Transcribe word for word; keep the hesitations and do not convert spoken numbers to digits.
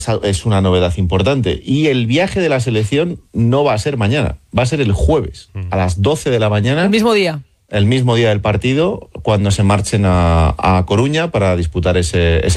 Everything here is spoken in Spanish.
es una novedad importante. Y el viaje de la selección no va a ser mañana, va a ser el jueves, a las doce de la mañana. El mismo día. El mismo día del partido, cuando se marchen a, a Coruña para disputar ese, ese